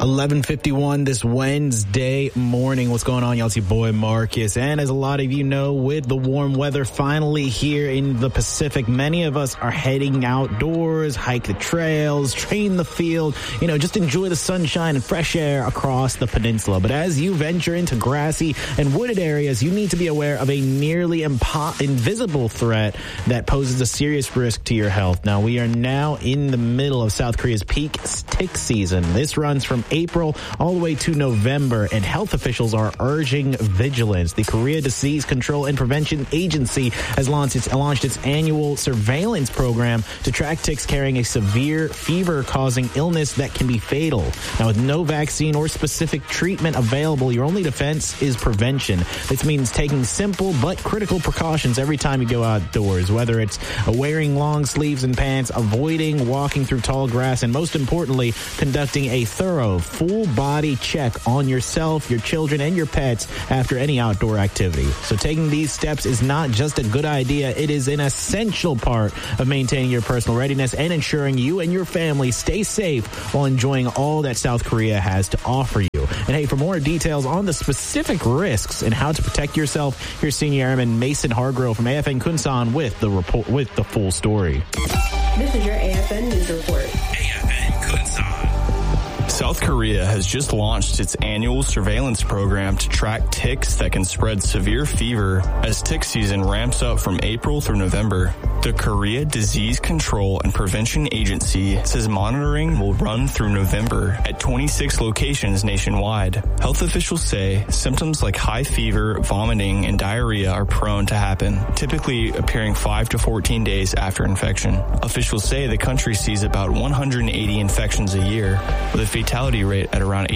11:51 this Wednesday morning. What's going on, y'all? It's your boy Marcus. And as a lot of you know, with the warm weather finally here in the Pacific, many of us are heading outdoors, hike the trails, train the field, just enjoy the sunshine and fresh air across the peninsula. But as you venture into grassy and wooded areas, you need to be aware of a nearly invisible threat that poses a serious risk to your health. Now, we are now in the middle of South Korea's peak tick season. This runs from April all the way to November, and health officials are urging vigilance. The Korea Disease Control and Prevention Agency has launched its annual surveillance program to track ticks carrying a severe fever-causing illness that can be fatal. Now, with no vaccine or specific treatment available, your only defense is prevention. This means taking simple but critical precautions every time you go outdoors, whether it's wearing long sleeves and pants, avoiding walking through tall grass, and most importantly, conducting a thorough, full-body check on yourself, your children, and your pets after any outdoor activity. So taking these steps is not just a good idea, it is an essential part of maintaining your personal readiness and ensuring you and your family stay safe while enjoying all that South Korea has to offer you. And hey, for more details on the specific risks and how to protect yourself, here's Senior Airman Mason Hargrove from AFN Kunsan with the report, with the full story. This is your AFN News Report. AFN Kunsan. South Korea has just launched its annual surveillance program to track ticks that can spread severe fever as tick season ramps up from April through November. The Korea Disease Control and Prevention Agency says monitoring will run through November at 26 locations nationwide. Health officials say symptoms like high fever, vomiting, and diarrhea are prone to happen, typically appearing 5 to 14 days after infection. Officials say the country sees about 180 infections a year, with a fatality rate at around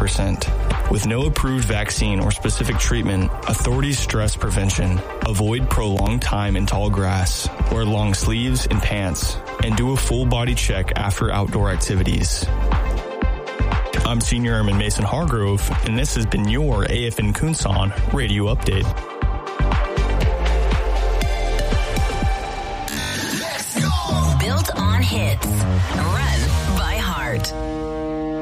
18%. With no approved vaccine or specific treatment, authorities stress prevention. Avoid prolonged time in tall grass, wear long sleeves and pants, and do a full body check after outdoor activities. I'm Senior Airman Mason Hargrove, and this has been your AFN Kunsan Radio Update.